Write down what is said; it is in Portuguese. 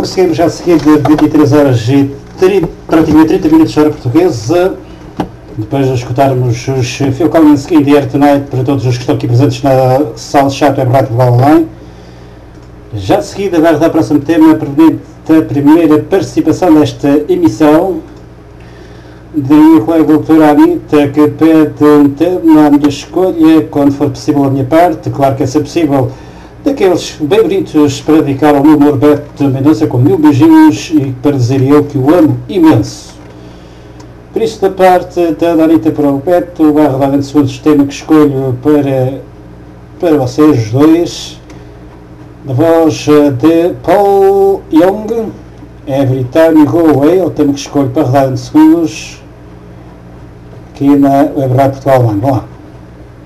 Prosseguimos já a seguir de 23 horas e praticamente 30 minutos de hora portuguesa. Depois de escutarmos os Phil Collins in the Air Tonight para todos os que estão aqui presentes na sala de chat Web Rádio Online. Já de seguida vai dar o próximo tema, proveniente da primeira participação desta emissão, de minha colega doutora Anitta, que pede um tema à minha escolha, quando for possível a minha parte, claro que é ser possível, daqueles bem bonitos para dedicar ao meu amor Beto Mendonça, com 1000 beijinhos e para dizer eu que o amo imenso. Por isso, da parte da Anitta para o Beto, vai rodar entre segundos o tema que escolho para vocês os dois, na voz de Paul Young, Every Time You Go Away, é o tema que escolho para rodar entre segundos aqui na Web Rádio Portugal Online. Vamos lá.